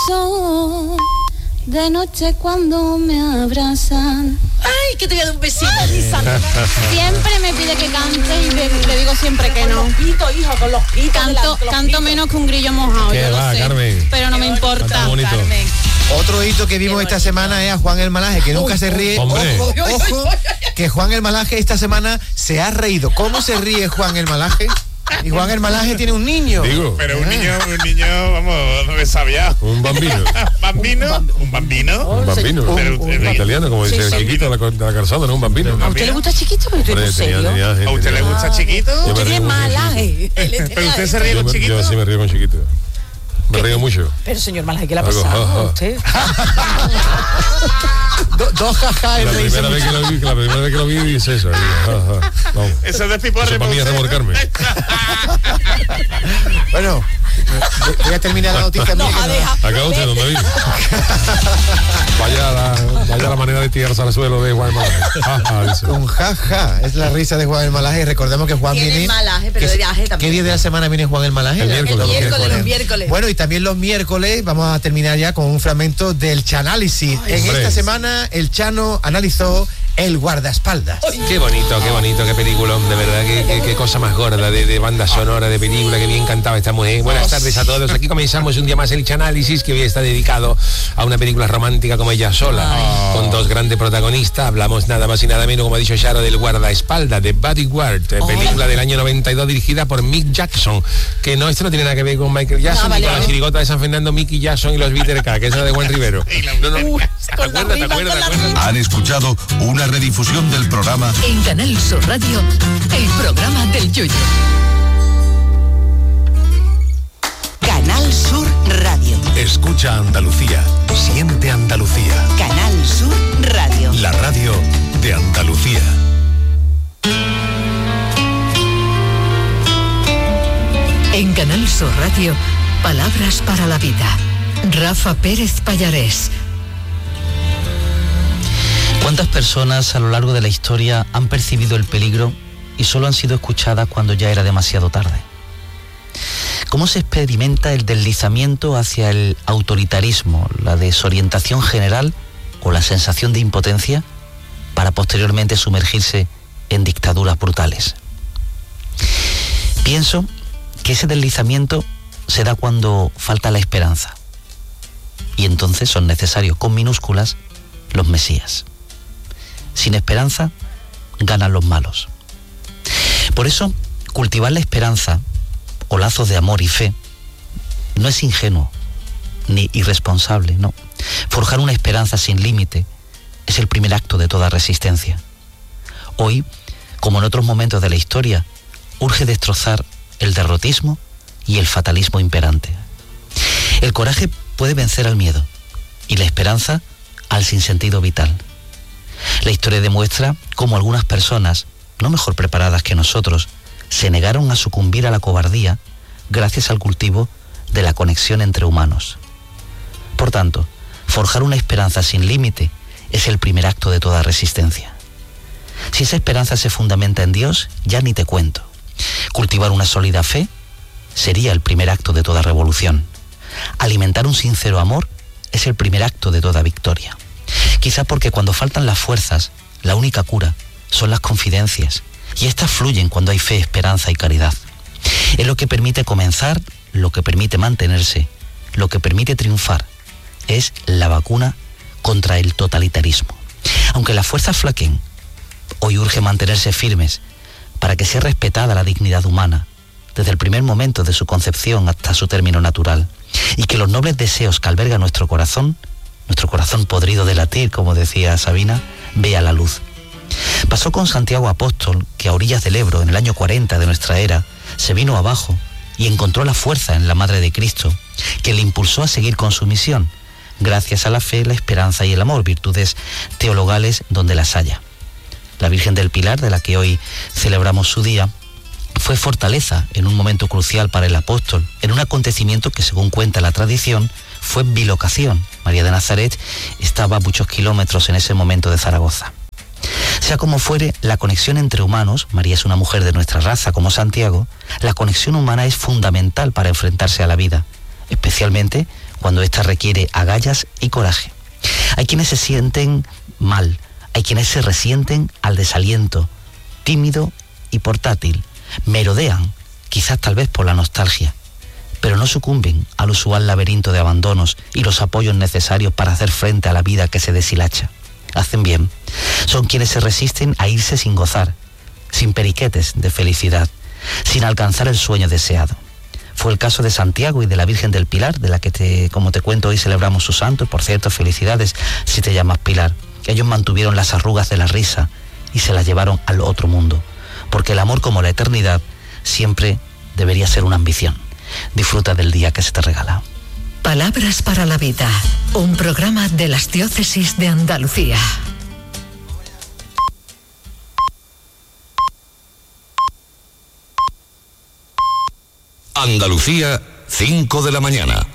De noche cuando me abrazan. Ay, que te voy a dar un besito. Siempre me pide que cante y le digo siempre que no. Con los pitos, hijo, con los pitos. Canto menos que un grillo mojado, yo lo sé, Carmen. pero no me importa. Carmen. Otro hito que vimos esta semana es a Juan el Malaje, que nunca se ríe. Hombre. Ojo, que Juan el Malaje esta semana se ha reído. ¿Cómo se ríe Juan el Malaje? Y Juan el Malaje tiene un niño. Digo. Pero un niño, vamos, no me sabía. Un bambino. ¿Un bambino? Un bambino. Pero, italiano, como dice el chiquito de la calzada, ¿no? Un bambino. ¿A usted le gusta chiquito? Pero estoy en serio. ¿A usted le gusta chiquito? Usted tiene malaje. Pero usted se ríe con chiquito. Yo sí me río con chiquito. Me río mucho. Pero señor Malaje, ¿qué le ha Algo, pasado ja, a ja. usted? Dos jajas. La primera vez que lo vi dice eso. Vamos. Eso es de tipo Eso para mí es remolcarme. Bueno, voy a terminar la noticia. Acá usted, ¿dónde vive? Vaya la manera de tirarse al suelo de Juan Malaje. Dice. Un jaja, es la risa de Juan el Malaje. Recordemos que Juan Tiene viene. malaje, pero de viaje también. ¿Qué día de la semana viene Juan el Malaje? El miércoles. Los miércoles. Bueno, y también los miércoles vamos a terminar ya con un fragmento del Chanálisis. En hombre. esta semana el Chano analizó El guardaespaldas. Qué bonito, qué película, de verdad, qué cosa más gorda de banda sonora, de película, que bien cantaba esta mujer. Buenas tardes a todos, aquí comenzamos un día más el Chanálisis, que hoy está dedicado a una película romántica como Ella sola, con dos grandes protagonistas. Hablamos nada más y nada menos, como ha dicho Charo, del guardaespaldas, de Bodyguard, película del año 92 dirigida por Mick Jackson, que no, esto no tiene nada que ver con Michael Jackson, ni con la chirigota de San Fernando, Mickey Jackson y los Beatles K, que es la de Juan Rivero. ¿Te acuerdas? Han escuchado una redifusión del programa En Canal Sur Radio, el programa del Yoyo. Canal Sur Radio. Escucha Andalucía, siente Andalucía. Canal Sur Radio. La radio de Andalucía. En Canal Sur Radio, palabras para la vida. Rafa Pérez Pallarés. ¿Cuántas personas a lo largo de la historia han percibido el peligro y solo han sido escuchadas cuando ya era demasiado tarde? ¿Cómo se experimenta el deslizamiento hacia el autoritarismo, la desorientación general o la sensación de impotencia para posteriormente sumergirse en dictaduras brutales? Pienso que ese deslizamiento se da cuando falta la esperanza y entonces son necesarios, con minúsculas, los mesías. Sin esperanza, ganan los malos. Por eso, cultivar la esperanza o lazos de amor y fe no es ingenuo ni irresponsable, no. Forjar una esperanza sin límite es el primer acto de toda resistencia. Hoy, como en otros momentos de la historia, urge destrozar el derrotismo y el fatalismo imperante. El coraje puede vencer al miedo y la esperanza al sinsentido vital. La historia demuestra cómo algunas personas, no mejor preparadas que nosotros, se negaron a sucumbir a la cobardía gracias al cultivo de la conexión entre humanos. Por tanto, forjar una esperanza sin límite es el primer acto de toda resistencia. Si esa esperanza se fundamenta en Dios, ya ni te cuento. Cultivar una sólida fe sería el primer acto de toda revolución. Alimentar un sincero amor es el primer acto de toda victoria. Quizá porque cuando faltan las fuerzas, la única cura son las confidencias, y estas fluyen cuando hay fe, esperanza y caridad. Es lo que permite comenzar, lo que permite mantenerse, lo que permite triunfar. Es la vacuna contra el totalitarismo. Aunque las fuerzas flaqueen, hoy urge mantenerse firmes para que sea respetada la dignidad humana, desde el primer momento de su concepción hasta su término natural, y que los nobles deseos que alberga nuestro corazón podrido de latir, como decía Sabina, vea la luz. Pasó con Santiago Apóstol, que a orillas del Ebro, en el año 40 de nuestra era, se vino abajo y encontró la fuerza en la Madre de Cristo, que le impulsó a seguir con su misión, gracias a la fe, la esperanza y el amor, virtudes teologales donde las haya. La Virgen del Pilar, de la que hoy celebramos su día, fue fortaleza en un momento crucial para el apóstol, en un acontecimiento que, según cuenta la tradición, fue bilocación. María de Nazaret estaba a muchos kilómetros en ese momento de Zaragoza. Sea como fuere, la conexión entre humanos, María es una mujer de nuestra raza como Santiago, la conexión humana es fundamental para enfrentarse a la vida, especialmente cuando ésta requiere agallas y coraje. Hay quienes se sienten mal, hay quienes se resienten al desaliento, tímido y portátil, merodean, quizás tal vez por la nostalgia, pero no sucumben al usual laberinto de abandonos y los apoyos necesarios para hacer frente a la vida que se deshilacha. Hacen bien. Son quienes se resisten a irse sin gozar, sin periquetes de felicidad, sin alcanzar el sueño deseado. Fue el caso de Santiago y de la Virgen del Pilar, de la que como te cuento, hoy celebramos su santo. Por cierto, felicidades si te llamas Pilar. Ellos mantuvieron las arrugas de la risa y se las llevaron al otro mundo, porque el amor, como la eternidad, siempre debería ser una ambición. Disfruta del día que se te regala. Palabras para la vida, un programa de las diócesis de Andalucía. Andalucía, 5 de la mañana.